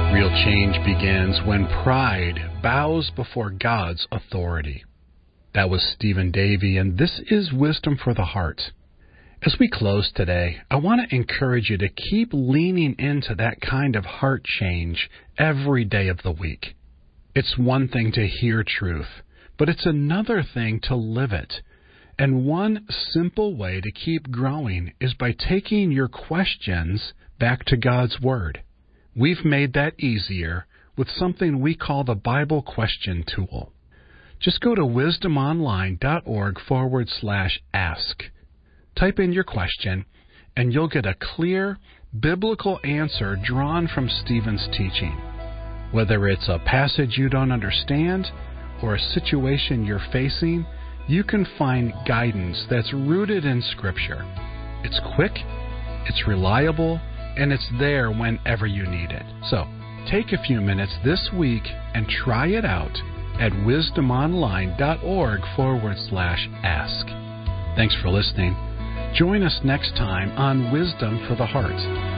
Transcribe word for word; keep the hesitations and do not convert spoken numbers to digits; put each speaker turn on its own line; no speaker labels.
Real change begins when pride bows before God's authority. That was Stephen Davey, and this is Wisdom for the Heart. As we close today, I want to encourage you to keep leaning into that kind of heart change every day of the week. It's one thing to hear truth, but it's another thing to live it. And one simple way to keep growing is by taking your questions back to God's Word. We've made that easier with something we call the Bible Question Tool. Just go to wisdomonline.org forward slash ask. Type in your question, and you'll get a clear, biblical answer drawn from Stephen's teaching. Whether it's a passage you don't understand or a situation you're facing, you can find guidance that's rooted in Scripture. It's quick, it's reliable, and it's there whenever you need it. So, take a few minutes this week and try it out at wisdomonline.org forward slash ask. Thanks for listening. Join us next time on Wisdom for the Heart.